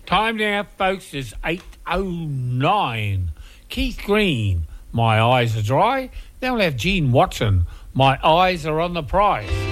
Time now, folks, is 8:09. Keith Green, My Eyes Are Dry. Then we'll have Gene Watson, My Eyes Are on the Prize.